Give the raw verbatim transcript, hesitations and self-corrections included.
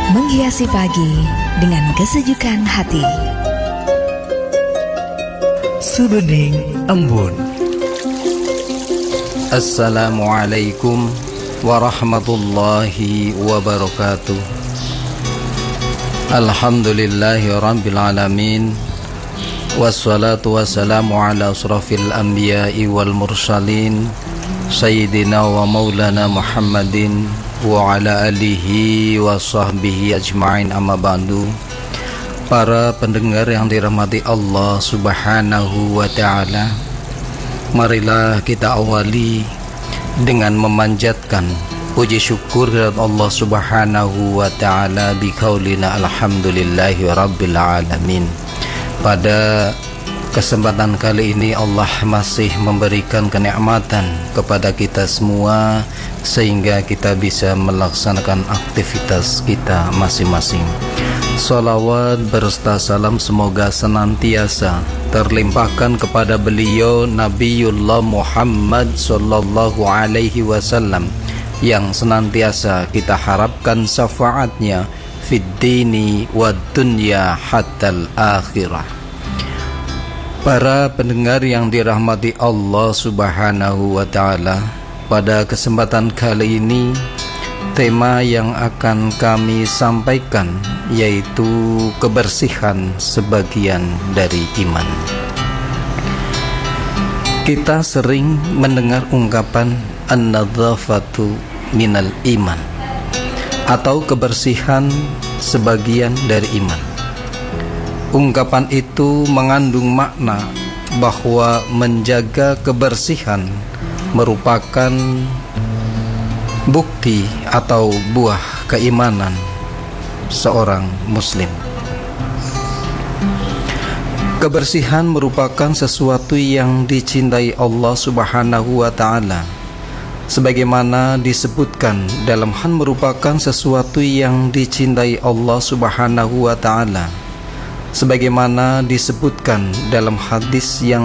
Menghiasi pagi dengan kesejukan hati. Sebening Embun. Assalamualaikum warahmatullahi wabarakatuh. Alhamdulillahi rabbil alamin. Wassalatu wassalamu ala asrafil anbiya'i wal mursalin, Sayyidina wa maulana Muhammadin wa ala alihi wa sahbihi ajma'in, amma ba'du. Para pendengar yang dirahmati Allah subhanahu wa ta'ala, marilah kita awali dengan memanjatkan puji syukur kepada Allah subhanahu wa ta'ala biqaulina alhamdulillahi rabbil alamin. Pada kesempatan kali ini Allah masih memberikan kenikmatan kepada kita semua sehingga kita bisa melaksanakan aktivitas kita masing-masing. Salawat berserta salam semoga senantiasa terlimpahkan kepada beliau Nabiullah Muhammad sallallahu alaihi wasallam yang senantiasa kita harapkan syafaatnya fid dini wad dunya hatal akhirah. Para pendengar yang dirahmati Allah subhanahu wa ta'ala, pada kesempatan kali ini tema yang akan kami sampaikan yaitu kebersihan sebagian dari iman. Kita sering mendengar ungkapan an-nadzafatu minal iman atau kebersihan sebagian dari iman. Ungkapan itu mengandung makna bahwa menjaga kebersihan merupakan bukti atau buah keimanan seorang muslim. Kebersihan merupakan sesuatu yang dicintai Allah subhanahu wa ta'ala, sebagaimana disebutkan dalam hadis merupakan sesuatu yang dicintai Allah subhanahu wa ta'ala, sebagaimana disebutkan dalam hadis yang